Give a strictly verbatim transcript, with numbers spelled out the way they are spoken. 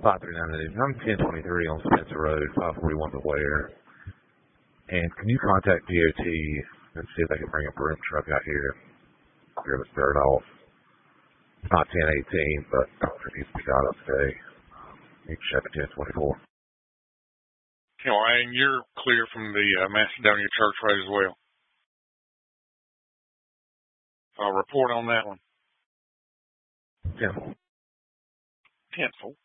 five three nine News. I'm ten twenty-three on Spencer Road, five forty-one to Ware. And can you contact D O T and see if they can bring a broom truck out here, clear this dirt off? It's not ten eighteen, but it needs to be got up today. You can check at ten twenty-four. You know, and you're clear from the uh, Macedonia Church Road as well. I'll report on that one. ten. ten four.